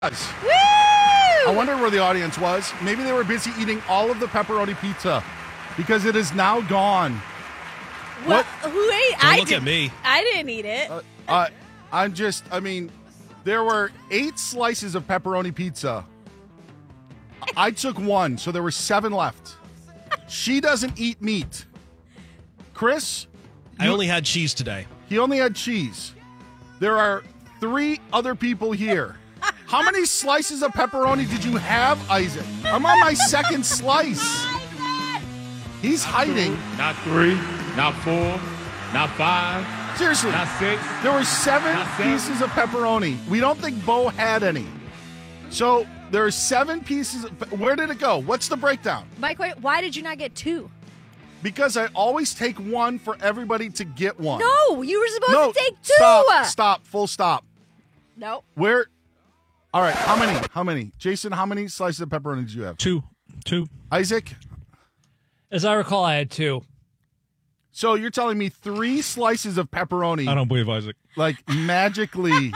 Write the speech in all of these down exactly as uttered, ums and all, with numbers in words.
Woo! I wonder where the audience was. Maybe they were busy eating all of the pepperoni pizza because it is now gone. What? Who ate? Don't I look did, at me. I didn't eat it. Uh, uh, I'm just, I mean, there were eight slices of pepperoni pizza. I took one, so there were seven left. She doesn't eat meat. Chris? I you- only had cheese today. He only had cheese. There are three other people here. How many slices of pepperoni did you have, Isaac? I'm on my second slice. He's hiding. Not three, not four, not five, Seriously, not six. there were seven Not seven. pieces of pepperoni. We don't think Bo had any. So there are seven pieces. Of, where did it go? What's the breakdown? Mike, wait, why did you not get two? Because I always take one for everybody to get one. No, you were supposed No, to take two. Stop, stop, full stop. No. Where? All right, how many? How many? Jason, how many slices of pepperoni did you have? Two. Two. Isaac? As I recall, I had two. So you're telling me three slices of pepperoni, I don't believe Isaac. like magically,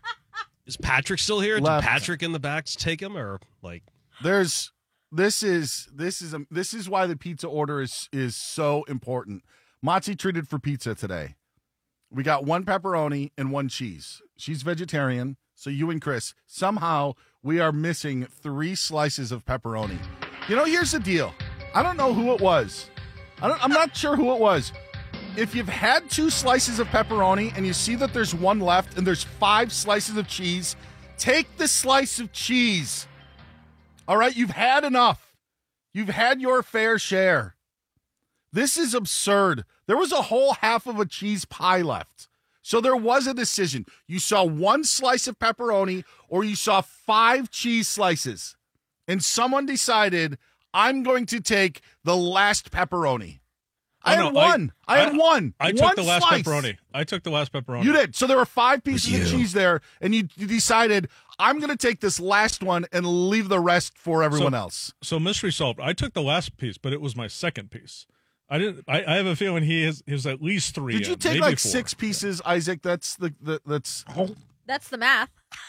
Is Patrick still here? Left. Did Patrick in the backs take him, or like? there's this is this is a, this is why the pizza order is is so important. Motzi treated for pizza today. We got one pepperoni and one cheese. She's vegetarian, so you and Chris, somehow we are missing three slices of pepperoni. You know, here's the deal. I don't know who it was. I don't, I'm not sure who it was. If you've had two slices of pepperoni and you see that there's one left and there's five slices of cheese, take the slice of cheese. All right, you've had enough. You've had your fair share. This is absurd. There was a whole half of a cheese pie left. So there was a decision. You saw one slice of pepperoni or you saw five cheese slices. And someone decided, I'm going to take the last pepperoni. I Oh, had no, I- one. I, had I- one. I One took the last slice. pepperoni. I took the last pepperoni. You did. So there were five pieces With of you. cheese there, and you, you decided, I'm going to take this last one and leave the rest for everyone So- else. So mystery solved. I took the last piece, but it was my second piece. I didn't. I, I have a feeling he is. He was at least three. Did you in, take maybe like four. six pieces, Isaac? That's the, the that's That's the math.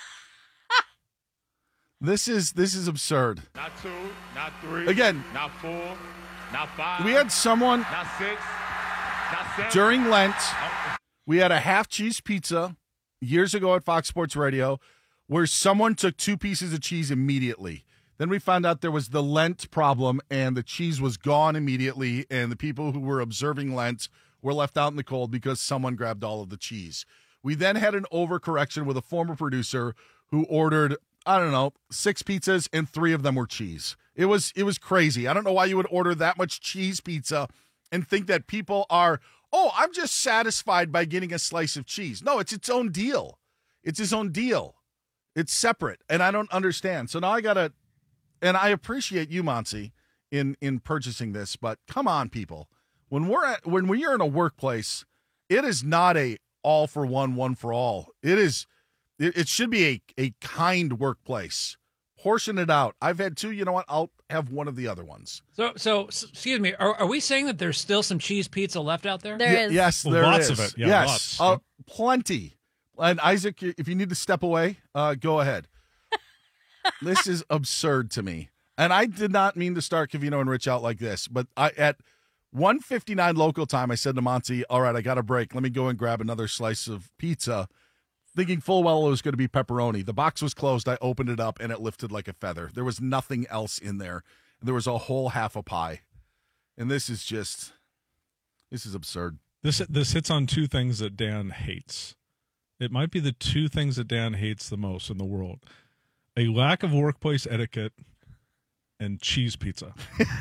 this is this is absurd. Not two, not three. Again. Not four, not five. We had someone not six, not seven. during Lent. We had a half cheese pizza years ago at Fox Sports Radio, where someone took two pieces of cheese immediately. Then we found out there was the Lent problem, and the cheese was gone immediately, and the people who were observing Lent were left out in the cold because someone grabbed all of the cheese. We then had an overcorrection with a former producer who ordered, I don't know, six pizzas, and three of them were cheese. It was it was crazy. I don't know why you would order that much cheese pizza and think that people are, oh, I'm just satisfied by getting a slice of cheese. No, it's its own deal. It's its own deal. It's separate, and I don't understand. So now I got to, and I appreciate you, Monty, in in purchasing this, but come on, people. When we're at, when we're in a workplace, it is not a all for one, one for all. It is, it, it should be a, a kind workplace. Portion it out. I've had two. You know what? I'll have one of the other ones. So, so s- excuse me. Are, are we saying that there's still some cheese pizza left out there? There Ye- is. Yes, Well, there lots is. of it. Yeah, yes, lots. Uh, plenty. And Isaac, if you need to step away, uh, go ahead. This is absurd to me. And I did not mean to start Covino and Rich out like this, but I at one fifty-nine local time, I said to Monty, all right, I got a break. Let me go and grab another slice of pizza, thinking full well it was going to be pepperoni. The box was closed. I opened it up, and it lifted like a feather. There was nothing else in there. There was a whole half a pie. And this is just, this is absurd. This this hits on two things that Dan hates. It might be the two things that Dan hates the most in the world: a lack of workplace etiquette and cheese pizza.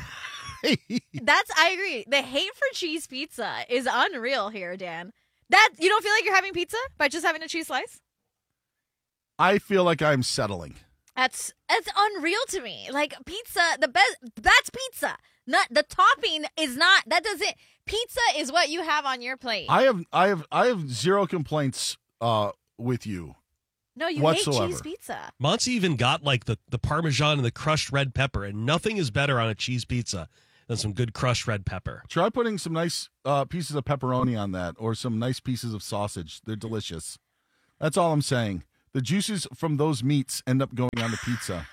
That's I agree. The hate for cheese pizza is unreal here, Dan. That you don't feel like you're having pizza by just having a cheese slice? I feel like I'm settling. That's that's unreal to me. Like pizza, the best that's pizza. Not the topping is not that doesn't pizza is what you have on your plate. I have I have I have zero complaints uh with you. no, you whatsoever. hate cheese pizza. Monty even got like the, the Parmesan and the crushed red pepper, and nothing is better on a cheese pizza than some good crushed red pepper. Try putting some nice uh pieces of pepperoni on that or some nice pieces of sausage. They're delicious. That's all I'm saying. The juices from those meats end up going on the pizza.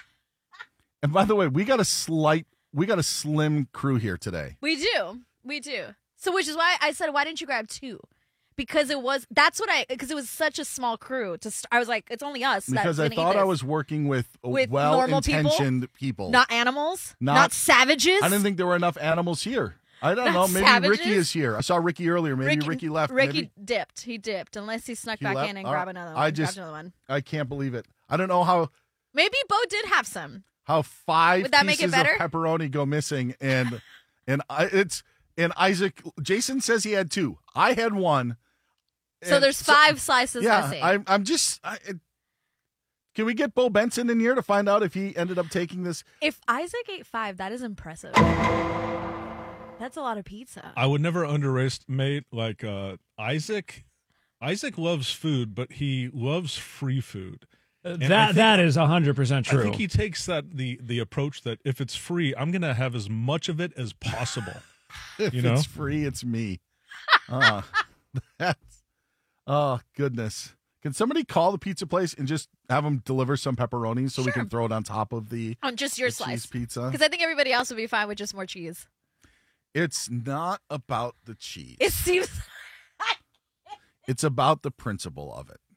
And by the way, we got a slight, we got a slim crew here today. We do. We do. So, which is why I said, why didn't you grab two? Because it was, that's what I, because it was such a small crew. To st- I was like, it's only us. Because that's I gonna eat thought I this. was working with, With normal people? well-intentioned people. Not animals? Not- Not, savages? I didn't think there were enough animals here. I don't Not know. Maybe savages? Ricky is here. I saw Ricky earlier. Maybe Ricky, left. Ricky Maybe, dipped. He dipped, unless he snuck He back left? in and All grabbed right. another I one. just- grabbed another one. I can't believe it. I don't know how Maybe Bo did have some. how five Would that make pieces it better? of pepperoni go missing, and and I, it's and Isaac. Jason says he had two. I had one. So And there's five slices Yeah, missing. I'm. I'm just. I, it, can we get Bo Benson in here to find out if he ended up taking this? If Isaac ate five, that is impressive. That's a lot of pizza. I would never underestimate like uh, Isaac. Isaac loves food, but he loves free food. Uh, I that think- that is one hundred percent true. I think he takes that the the approach that if it's free, I'm going to have as much of it as possible. If You know? it's free, it's me. Uh, that's. Oh goodness! Can somebody call the pizza place and just have them deliver some pepperonis so we Sure. can throw it on top of the, On just your the cheese slice. pizza? Because I think everybody else would be fine with just more cheese. It's not about the cheese. It seems. It's about the principle of it.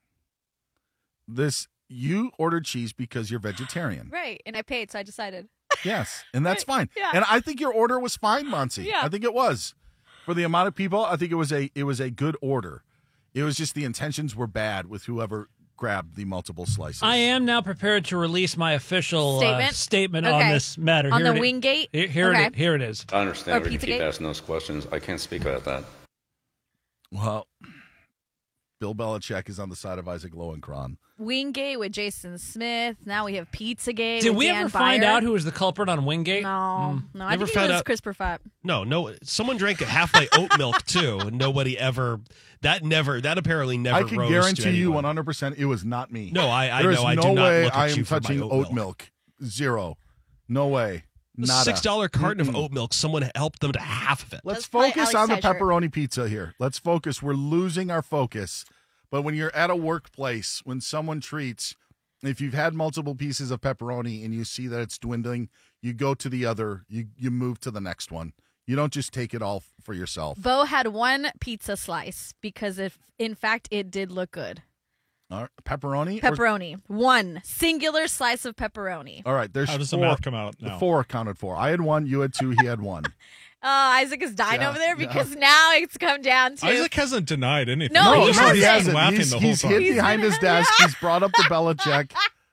This you ordered cheese because you're vegetarian. Right. And I paid, so I decided. Yes, and that's Right, fine. yeah. And I think your order was fine, Monty. Yeah. I think it was. For the amount of people, I think it was a it was a good order. It was just the intentions were bad with whoever grabbed the multiple slices. I am now prepared to release my official Statement? Uh, statement Okay. on this matter. On Here the it- Wingate? Here, here, Okay. it, here it is. I understand Or we can keep Pizzagate? asking those questions. I can't speak about that. Well, Bill Belichick is on the side of Isaac Lowenkron. Wingate with Jason Smith. Now we have Pizzagate. Did with we Dan ever find Byer. out who was the culprit on Wingate? No. Mm. No, I Never think it found was out- Christopher Fat. No, no. Someone drank a half my oat milk too, and nobody ever. That never. That apparently never. I can rose to guarantee you anyone. one hundred percent it was not me. No, I, I There is know. I no do not way look at I you am for my touching oat milk. Zero. No way. A Nada. six dollar carton Mm-mm. of oat milk. Someone helped them to half of it. Let's That's my focus Alex on the Teicher. pepperoni pizza here. Let's focus. We're losing our focus. But when you're at a workplace, when someone treats, if you've had multiple pieces of pepperoni and you see that it's dwindling, you go to the other, you, you move to the next one. You don't just take it all f- for yourself. Bo had one pizza slice because, if in fact, it did look good. All right, pepperoni? Or- Pepperoni. One singular slice of pepperoni. all right, there's How does the four. math come out The now? four accounted for. I had one, you had two, he had one. Oh, Isaac is dying Yeah, over there yeah. because now it's come down to. Isaac hasn't denied anything. No, no, he no, hasn't. he hasn't. Laughing He's, the whole he's time. hid He's behind been- his desk. He's brought up the Belichick.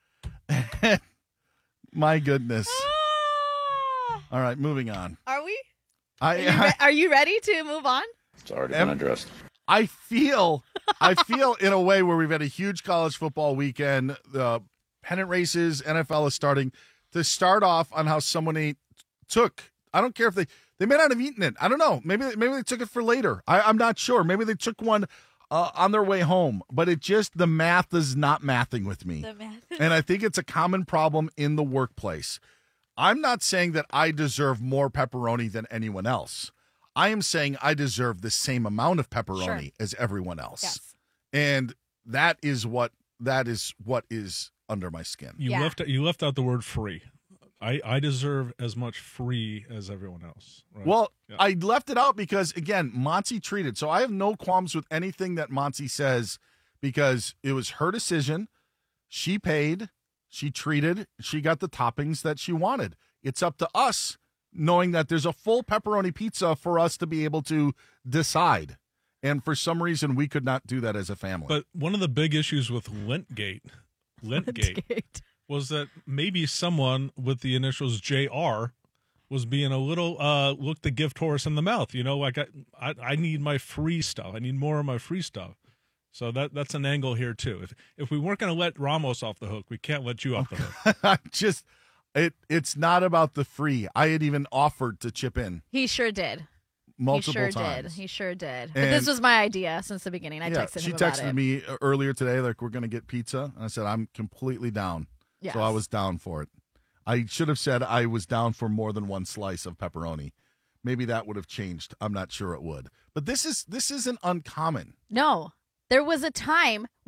My goodness. Ah. All right, moving on. Are we? I Are you, re- are you ready to move on? It's already Em- been addressed. I feel I feel in a way where we've had a huge college football weekend. The pennant races, N F L is starting to start off on how someone ate, took. I don't care if they they may not have eaten it. I don't know. Maybe maybe they took it for later. I, I'm not sure. Maybe they took one uh, on their way home. But it just the math is not mathing with me. The man. And I think it's a common problem in the workplace. I'm not saying that I deserve more pepperoni than anyone else. I am saying I deserve the same amount of pepperoni Sure. as everyone else. Yes. And that is what that is what is under my skin. You Yeah. left you left out the word free. I, I deserve as much free as everyone else. Right? Well, Yeah. I left it out because again, Monty treated. So I have no qualms with anything that Monty says because it was her decision. She paid, she treated, she got the toppings that she wanted. It's up to us knowing that there's a full pepperoni pizza for us to be able to decide. And for some reason we could not do that as a family. But one of the big issues with Lentgate, Lentgate, was that maybe someone with the initials J R was being a little uh look the gift horse in the mouth. You know, like I, I I need my free stuff. I need more of my free stuff. So that that's an angle here too. If if we weren't going to let Ramos off the hook, we can't let you off the hook. I just it it's not about the free. I had even offered to chip in He sure did. multiple he sure times. did. He sure did. But And- this was my idea since the beginning. I yeah, texted she him about texted it. me earlier today like we're going to get pizza and I said I'm completely down. Yes. So I was down for it. I should have said I was down for more than one slice of pepperoni. Maybe that would have changed. I'm not sure it would. But this is this isn't uncommon. No. There was a time where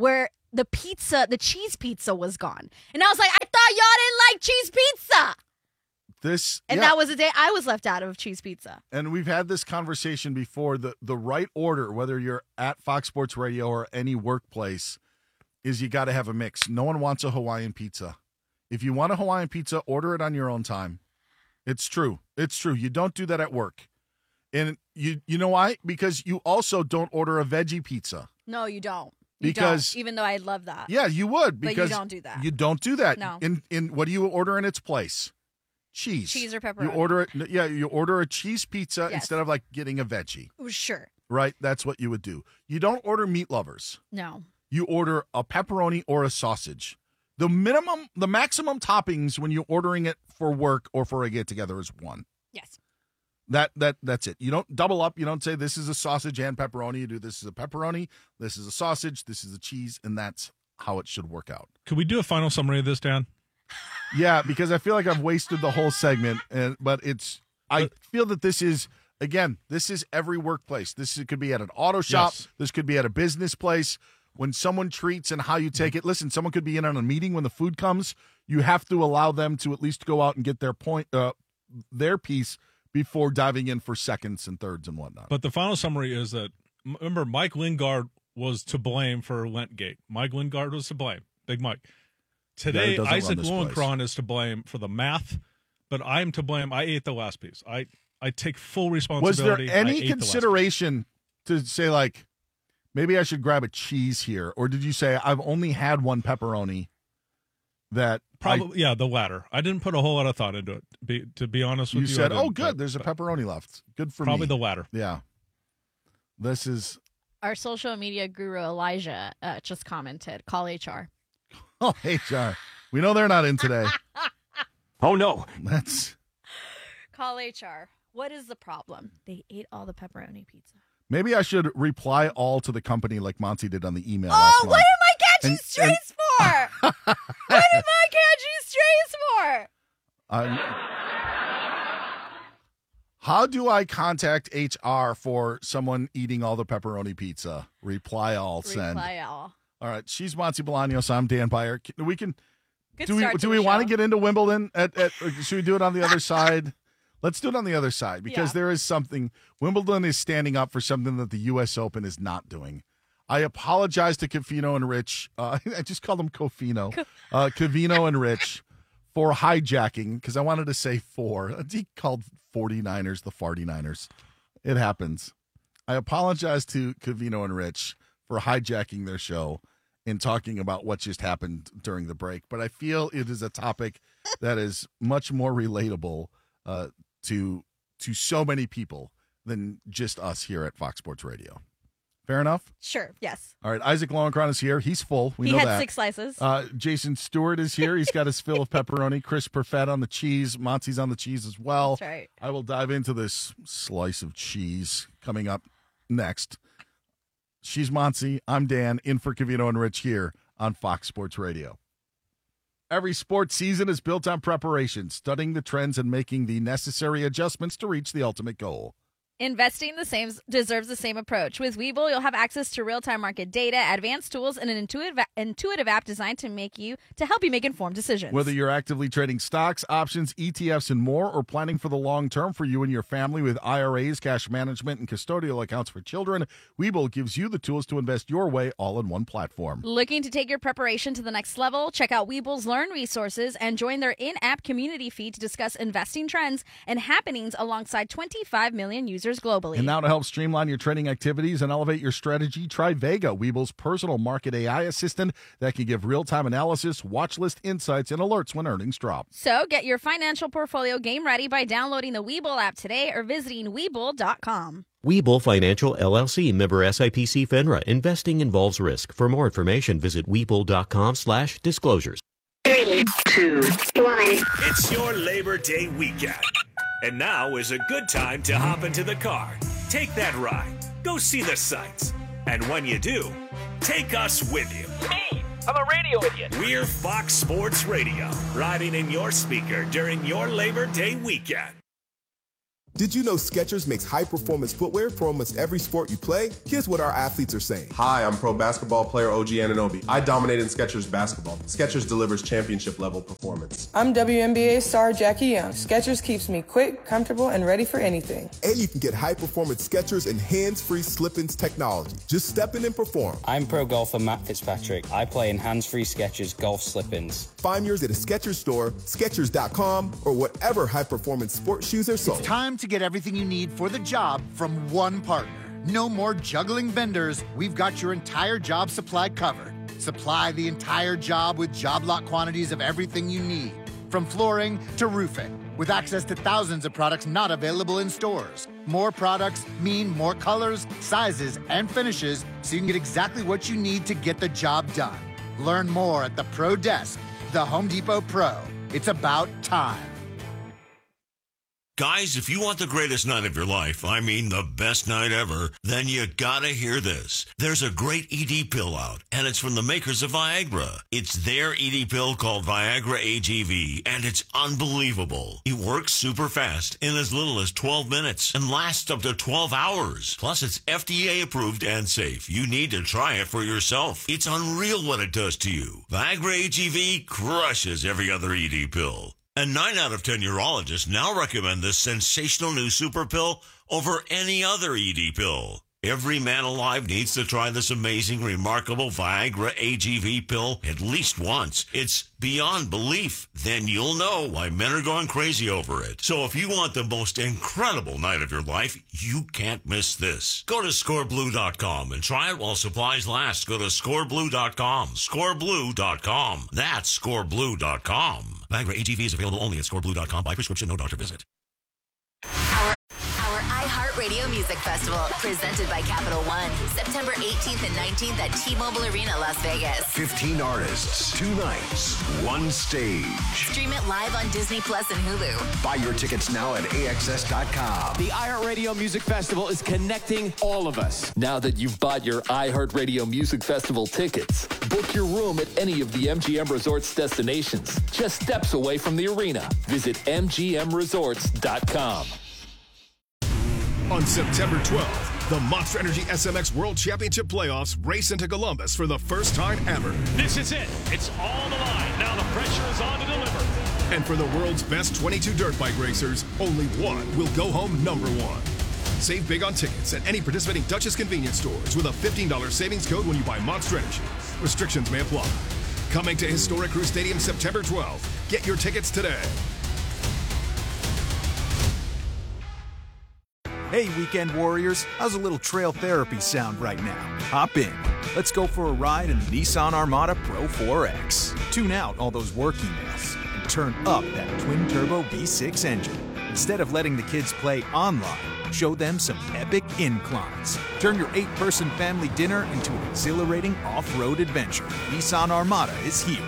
the pizza, the cheese pizza was gone. And I was like, I thought y'all didn't like cheese pizza. This And yeah. that was the day I was left out of cheese pizza. And we've had this conversation before. The the right order, whether you're at Fox Sports Radio or any workplace, is you got to have a mix. No one wants a Hawaiian pizza. If you want a Hawaiian pizza, order it on your own time. It's true. It's true. You don't do that at work. And you you know why? Because you also don't order a veggie pizza. No, you don't. You Because don't, even though I love that. Yeah, you would. But you Because don't do that. You don't do that. No. In in what do you order in its place? Cheese. Cheese or pepperoni. You order it. Yeah, you order a cheese pizza Yes. instead of like getting a veggie. Sure. Right? That's what you would do. You don't order meat lovers. No. You order a pepperoni or a sausage. The minimum, the maximum toppings when you're ordering it for work or for a get together is one. Yes. That that that's it. You don't double up. You don't say this is a sausage and pepperoni. You do this is a pepperoni, this is a sausage, this is a cheese, and that's how it should work out. Could we do a final summary of this, Dan? Yeah, because I feel like I've wasted the whole segment, and but it's I feel that this is again, this is every workplace. This is, could be at an auto shop. Yes. This could be at a business place. When someone treats and how you take it. Listen, someone could be in on a meeting when the food comes. You have to allow them to at least go out and get their point, uh, their piece before diving in for seconds and thirds and whatnot. But the final summary is that, remember, Mike Lingard was to blame for Lentgate. Mike Lingard was to blame. Big Mike. Today, Yeah, Isaac place. Lowenkron is to blame for the math, but I'm to blame. I ate the last piece. I, I take full responsibility. Was there I any ate the last consideration to say, like, maybe I should grab a cheese here? Or did you say, I've only had one pepperoni that Probably, yeah, the latter. I didn't put a whole lot of thought into it. Be, to be honest I, with you you, I said, oh, didn't, good, but- there's a but pepperoni left. Good for Probably me. the latter. Yeah. This is, Our social media guru Elijah uh, just commented, call H R. oh, H R. We know they're not in today. Oh, no. That's, Call H R. What is the problem? They ate all the pepperoni pizza. maybe I should reply all to the company like Monty did on the email Oh, last what month. am I catching And- strays for? What am I catching strays for? Um, how do I contact H R for someone eating all the pepperoni pizza? Reply all, send. Reply all. All right, she's Monty Bolaños. I'm Dan Byer. Can- We can. Good do we start to do the we want to show. get into Wimbledon? At, at or should we do it on the other side? Let's do it on the other side because Yeah. there is something. Wimbledon is standing up for something that the U S Open is not doing. I apologize to Covino and Rich. Uh, I just called them Cofino. Uh, Covino and Rich for hijacking because I wanted to say four. He called forty-niners the forty-niners. It happens. I apologize to Covino and Rich for hijacking their show and talking about what just happened during the break. But I feel it is a topic that is much more relatable uh, to to so many people than just us here at Fox Sports Radio. Fair enough? Sure, yes. All right, Isaac Lowenkron is here. He's full. We he know had that. six slices. Uh, Jason Stewart is here. He's got his fill of pepperoni. Chris Perfett on the cheese. Monty's on the cheese as well. That's right. I will dive into this slice of cheese coming up next. She's Monty. I'm Dan, in for Covino and Rich here on Fox Sports Radio. Every sports season is built on preparation, studying the trends and making the necessary adjustments to reach the ultimate goal. Investing the same deserves the same approach. With Webull, you'll have access to real-time market data, advanced tools, and an intuitive intuitive app designed to make you to help you make informed decisions. Whether you're actively trading stocks, options, E T Fs, and more, or planning for the long term for you and your family with I R As, cash management, and custodial accounts for children, Webull gives you the tools to invest your way all in one platform. Looking to take your preparation to the next level? Check out Webull's Learn resources and join their in-app community feed to discuss investing trends and happenings alongside twenty-five million users globally. And now to help streamline your trading activities and elevate your strategy, try Vega, Webull's personal market A I assistant that can give real-time analysis, watch list insights, and alerts when earnings drop. So get your financial portfolio game ready by downloading the Webull app today or visiting Webull dot com. Webull Financial, L L C, member S I P C FINRA. Investing involves risk. For more information, visit Webull dot com slash disclosures. Three, two, one. It's your Labor Day weekend. And now is a good time to hop into the car. Take that ride. Go see the sights. And when you do, take us with you. Me, I'm a radio idiot. We're Fox Sports Radio, riding in your speaker during your Labor Day weekend. Did you know Skechers makes high-performance footwear for almost every sport you play? Here's what our athletes are saying. Hi, I'm pro basketball player O G Anunoby. I dominated Skechers basketball. Skechers delivers championship-level performance. I'm W N B A star Jackie Young. Skechers keeps me quick, comfortable, and ready for anything. And you can get high-performance Skechers and hands-free slip-ins technology. Just step in and perform. I'm pro golfer Matt Fitzpatrick. I play in hands-free Skechers golf slip-ins. Find yours at a Skechers store, Skechers dot com, or whatever high-performance sports shoes are sold. It's time to get everything you need for the job from one partner. No more juggling vendors. We've got your entire job supply covered. Supply the entire job with job lot quantities of everything you need, from flooring to roofing, with access to thousands of products not available in stores. More products mean more colors, sizes, and finishes, so you can get exactly what you need to get the job done. Learn more at the Pro Desk, the Home Depot Pro. It's about time. Guys, if you want the greatest night of your life, I mean the best night ever, then you gotta hear this. There's a great E D pill out, and it's from the makers of Viagra. It's their E D pill called Viagra A G V, and it's unbelievable. It works super fast in as little as twelve minutes and lasts up to twelve hours. Plus, it's F D A approved and safe. You need to try it for yourself. It's unreal what it does to you. Viagra A G V crushes every other E D pill. And nine out of ten urologists now recommend this sensational new super pill over any other E D pill. Every man alive needs to try this amazing, remarkable Viagra A G V pill at least once. It's beyond belief. Then you'll know why men are going crazy over it. So if you want the most incredible night of your life, you can't miss this. Go to score blue dot com and try it while supplies last. Go to score blue dot com. score blue dot com. That's score blue dot com. Viagra A G V is available only at score blue dot com by prescription, no doctor visit. Our, our iHeartRadio Music Festival, presented by Capital One, September eighteenth and nineteenth at T-Mobile Arena, Las Vegas. fifteen artists, two nights, one stage. Stream it live on Disney Plus and Hulu. Buy your tickets now at A X S dot com. The iHeartRadio Music Festival is connecting all of us. Now that you've bought your iHeartRadio Music Festival tickets, book your room at any of the M G M Resorts destinations, just steps away from the arena. Visit M G M resorts dot com. On September twelfth, the Monster Energy S M X World Championship Playoffs race into Columbus for the first time ever. This is it. It's all the line. Now the pressure is on to deliver. And for the world's best twenty-two dirt bike racers, only one will go home number one. Save big on tickets at any participating Duchess convenience stores with a fifteen dollars savings code when you buy Monster Energy. Restrictions may apply. Coming to Historic Crew Stadium September twelfth. Get your tickets today. Hey, weekend warriors, how's a little trail therapy sound right now? Hop in. Let's go for a ride in the Nissan Armada Pro four X. Tune out all those work emails and turn up that twin-turbo V six engine. Instead of letting the kids play online, show them some epic inclines. Turn your eight-person family dinner into an exhilarating off-road adventure. Nissan Armada is here.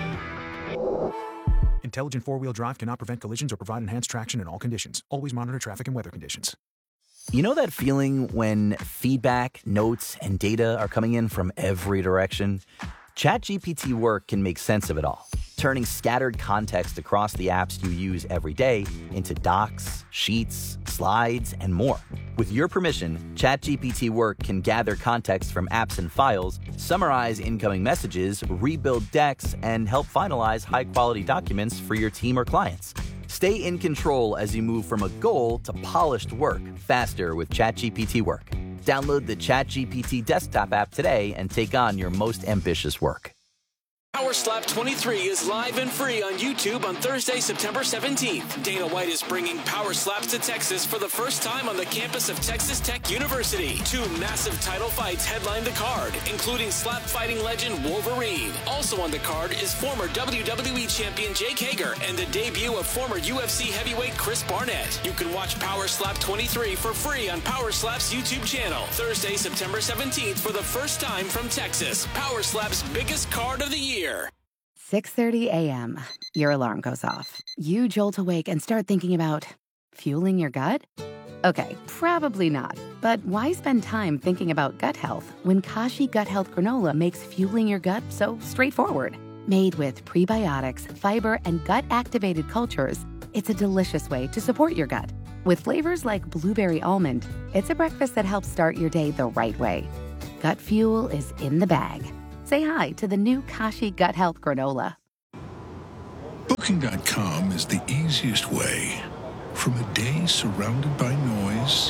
Intelligent four-wheel drive cannot prevent collisions or provide enhanced traction in all conditions. Always monitor traffic and weather conditions. You know that feeling when feedback, notes, and data are coming in from every direction? ChatGPT Work can make sense of it all, turning scattered context across the apps you use every day into docs, sheets, slides, and more. With your permission, ChatGPT Work can gather context from apps and files, summarize incoming messages, rebuild decks, and help finalize high-quality documents for your team or clients. Stay in control as you move from a goal to polished work faster with ChatGPT Work. Download the ChatGPT desktop app today and take on your most ambitious work. Power Slap twenty-three is live and free on YouTube on Thursday, September seventeenth. Dana White is bringing Power Slaps to Texas for the first time on the campus of Texas Tech University. Two massive title fights headline the card, including slap fighting legend Wolverine. Also on the card is former W W E champion Jake Hager and the debut of former U F C heavyweight Chris Barnett. You can watch Power Slap twenty-three for free on Power Slap's YouTube channel. Thursday, September seventeenth for the first time from Texas. Power Slap's biggest card of the year. six thirty a.m. Your alarm goes off. You jolt awake and start thinking about fueling your gut? Okay, probably not. But why spend time thinking about gut health when Kashi Gut Health Granola makes fueling your gut so straightforward? Made with prebiotics, fiber, and gut-activated cultures, it's a delicious way to support your gut. With flavors like blueberry almond, it's a breakfast that helps start your day the right way. Gut Fuel is in the bag. Say hi to the new Kashi Gut Health Granola. Booking dot com is the easiest way. From a day surrounded by noise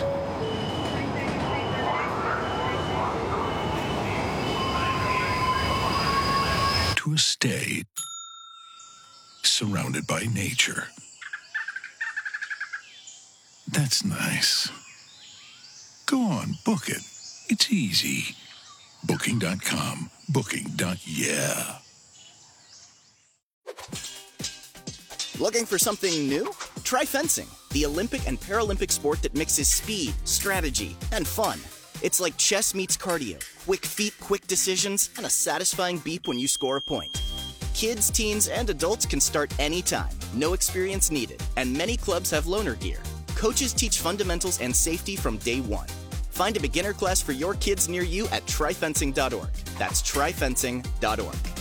to a stay surrounded by nature. That's nice. Go on, book it. It's easy. Booking dot com. Booking. Yeah. Looking for something new? Try fencing, the Olympic and Paralympic sport that mixes speed, strategy, and fun. It's like chess meets cardio. Quick feet, quick decisions, and a satisfying beep when you score a point. Kids, teens, and adults can start anytime. No experience needed. And many clubs have loaner gear. Coaches teach fundamentals and safety from day one. Find a beginner class for your kids near you at try fencing dot org. That's try fencing dot org.